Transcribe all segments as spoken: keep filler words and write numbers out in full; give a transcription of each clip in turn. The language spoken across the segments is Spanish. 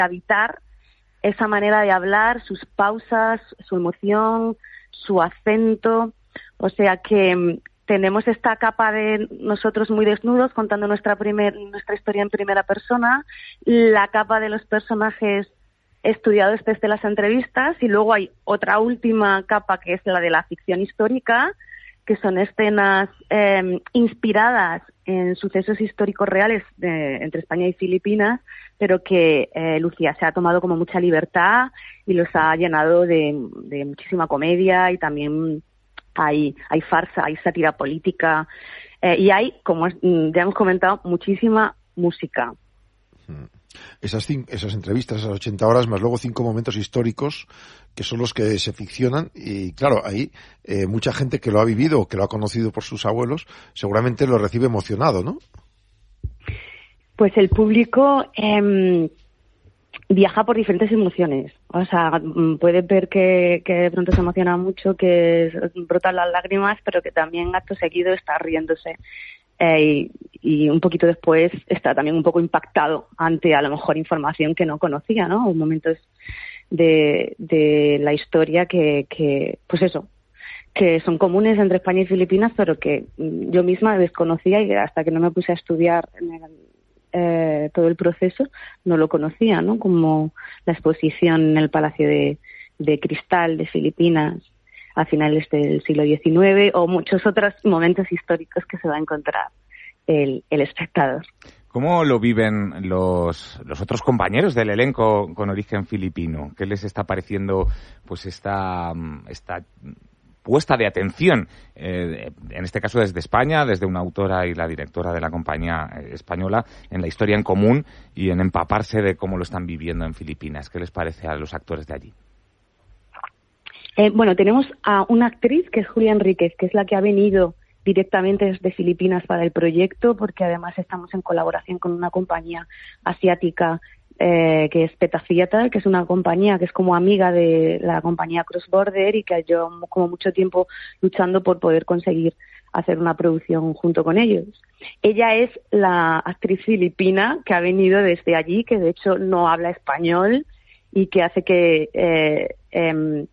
habitar esa manera de hablar, sus pausas, su emoción, su acento. O sea que um, tenemos esta capa de nosotros muy desnudos contando nuestra, primer, nuestra historia en primera persona, la capa de los personajes estudiados desde las entrevistas, y luego hay otra última capa que es la de la ficción histórica, que son escenas eh, inspiradas en sucesos históricos reales de, entre España y Filipinas, pero que eh, Lucía se ha tomado como mucha libertad y los ha llenado de, de muchísima comedia, y también hay, hay farsa, hay sátira política, eh, y hay, como ya hemos comentado, muchísima música. Esas, cinco, esas entrevistas, esas ochenta horas, más luego cinco momentos históricos que son los que se ficcionan, y claro, ahí eh, mucha gente que lo ha vivido o que lo ha conocido por sus abuelos seguramente lo recibe emocionado, ¿no? Pues el público eh, viaja por diferentes emociones. O sea, puede ver que, que de pronto se emociona mucho, que brotan las lágrimas, pero que también acto seguido está riéndose. Eh, y, y un poquito después está también un poco impactado ante a lo mejor información que no conocía, ¿no? O momentos de, de la historia que, que, pues eso, que son comunes entre España y Filipinas, pero que yo misma desconocía, y hasta que no me puse a estudiar en el, eh, todo el proceso no lo conocía, ¿no? Como la exposición en el Palacio de, de Cristal de Filipinas a finales del siglo diecinueve, o muchos otros momentos históricos que se va a encontrar el, el espectador. ¿Cómo lo viven los, los otros compañeros del elenco con origen filipino? ¿Qué les está pareciendo pues esta, esta puesta de atención, eh, en este caso desde España, desde una autora y la directora de la compañía española, en la historia en común y en empaparse de cómo lo están viviendo en Filipinas? ¿Qué les parece a los actores de allí? Eh, bueno, tenemos a una actriz que es Julia Enríquez, que es la que ha venido directamente desde Filipinas para el proyecto, porque además estamos en colaboración con una compañía asiática eh, que es Peta Theatre, que es una compañía que es como amiga de la compañía Cross Border, y que yo como mucho tiempo luchando por poder conseguir hacer una producción junto con ellos. Ella es la actriz filipina que ha venido desde allí, que de hecho no habla español, y que hace que eh, eh,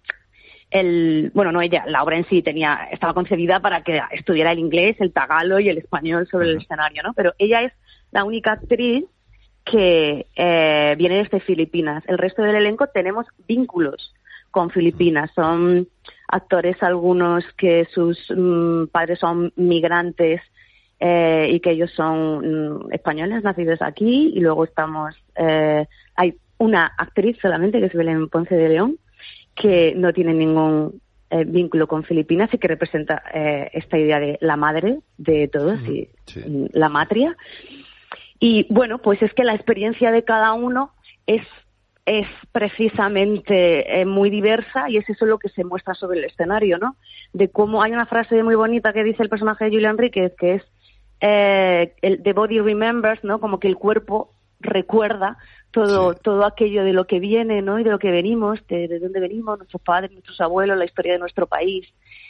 El, bueno, no ella, la obra en sí tenía, estaba concebida para que estudiara el inglés, el tagalo y el español sobre el escenario, ¿no? Pero ella es la única actriz que eh, viene desde Filipinas. El resto del elenco tenemos vínculos con Filipinas. Son actores algunos que sus mm, padres son migrantes eh, y que ellos son mm, españoles nacidos aquí, y luego estamos, eh, hay una actriz solamente que es Belén Ponce de León, que no tiene ningún eh, vínculo con Filipinas y que representa eh, esta idea de la madre de todos, y sí, la matria. Y bueno, pues es que la experiencia de cada uno es es precisamente eh, muy diversa, y es eso lo que se muestra sobre el escenario, ¿no? De cómo hay una frase muy bonita que dice el personaje de Julia Enríquez, que es eh, el the body remembers, ¿no? Como que el cuerpo recuerda todo sí. todo aquello de lo que viene, ¿no? Y de lo que venimos, de, de dónde venimos, nuestros padres, nuestros abuelos, la historia de nuestro país.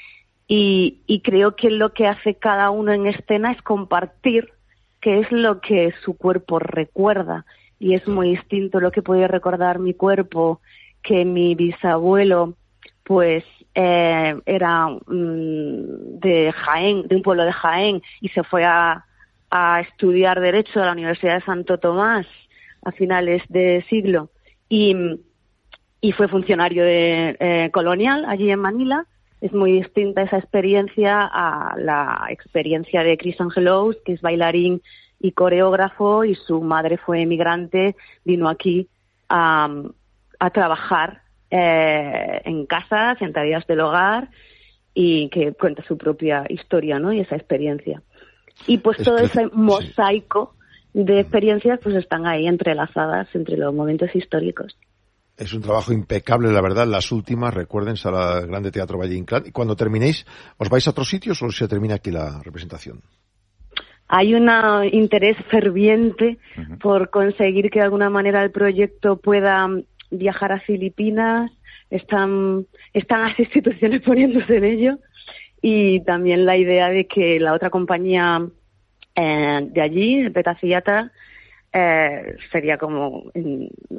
Y, y creo que lo que hace cada uno en escena es compartir qué es lo que su cuerpo recuerda. Y es muy distinto lo que puede recordar mi cuerpo, que mi bisabuelo, pues, eh, era mm, de Jaén, de un pueblo de Jaén, y se fue a, a estudiar Derecho a la Universidad de Santo Tomás a finales de siglo, y, y fue funcionario de, eh, colonial allí en Manila. Es muy distinta esa experiencia a la experiencia de Chris Angelos, que es bailarín y coreógrafo, y su madre fue emigrante, vino aquí a, a trabajar eh, en casas, en tareas del hogar, y que cuenta su propia historia, ¿no? Y esa experiencia. Y pues todo ese mosaico de experiencias pues están ahí entrelazadas entre los momentos históricos. Es un trabajo impecable, la verdad. Las últimas, recuerden, Sala Grande Teatro Valle Inclán. Y cuando terminéis, ¿os vais a otros sitios o se termina aquí la representación? Hay un interés ferviente uh-huh. por conseguir que de alguna manera el proyecto pueda viajar a Filipinas. Están, están las instituciones poniéndose en ello, y también la idea de que la otra compañía eh, de allí, de Peta Theatre, eh, sería como